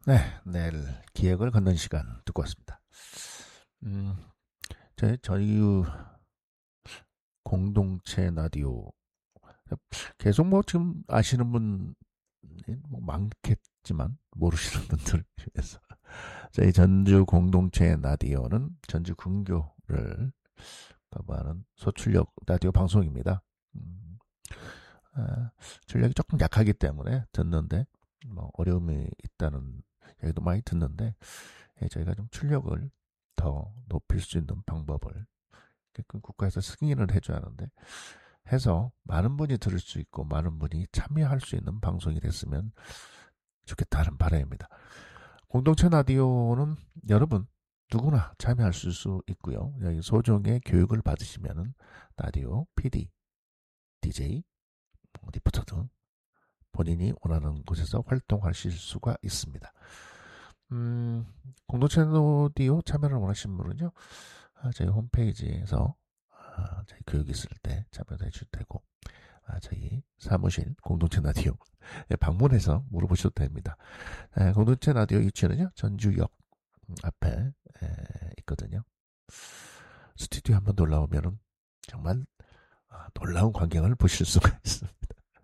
네, 내일 기획을 걷는 시간 듣고 왔습니다. 음, 저희 공동체 라디오 계속 뭐 지금 아시는 분 뭐 많겠지만 모르시는 분들을 위해서 저희 전주 공동체 라디오는 전주 근교를 커버하는 소출력 라디오 방송입니다. 음, 출력이 조금 약하기 때문에 듣는데 뭐 어려움이 있다는 얘기도 많이 듣는데 저희가 좀 출력을 더 높일 수 있는 방법을 국가에서 승인을 해줘야 하는데 해서 많은 분이 들을 수 있고 많은 분이 참여할 수 있는 방송이 됐으면 좋겠다는 바람입니다. 공동체 라디오는 여러분 누구나 참여할 수 있고요. 여기 소정의 교육을 받으시면은 라디오, PD, DJ, 리포터 등 본인이 원하는 곳에서 활동하실 수가 있습니다. 공동체 라디오 참여를 원하시는 분은요, 저희 홈페이지에서 저희 교육 있을 때 참여해 주셔도 되고, 저희 사무실 공동체 라디오 방문해서 물어보셔도 됩니다. 공동체 라디오 위치는요, 전주역 앞에 있거든요. 스튜디오 한번 놀러 오면은 정말 놀라운 광경을 보실 수가 있습니다.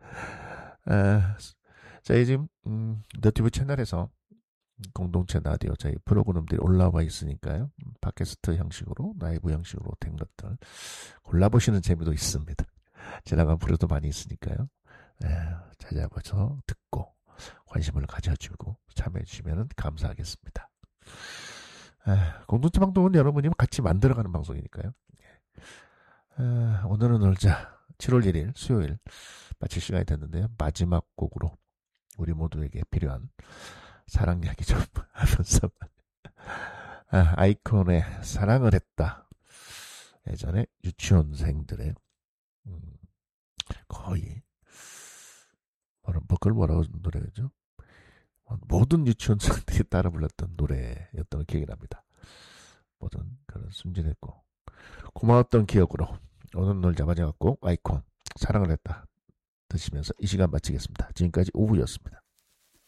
저희 지금 너튜브 채널에서 공동체 라디오 저희 프로그램들이 올라와 있으니까요. 팟캐스트 형식으로 라이브 형식으로 된 것들 골라보시는 재미도 있습니다. 지나간 프로도 많이 있으니까요. 찾아봐서 듣고 관심을 가져주고 참여해 주시면 감사하겠습니다. 공동체 방송은 여러분이 같이 만들어가는 방송이니까요. 오늘은 놀자 7월 1일 수요일 마칠 시간이 됐는데요. 마지막 곡으로 우리 모두에게 필요한 사랑 이야기 좀 하면서 아이콘의 사랑을 했다. 예전에 유치원생들의 거의 그걸 뭐라고 노래죠? 모든 유치원생들이 따라 불렀던 노래였던 기억이 납니다. 모든 그런 순진했고 고마웠던 기억으로 오늘 놀자 마지막 곡 아이콘 사랑을 했다 드시면서 이 시간 마치겠습니다. 지금까지 오후였습니다.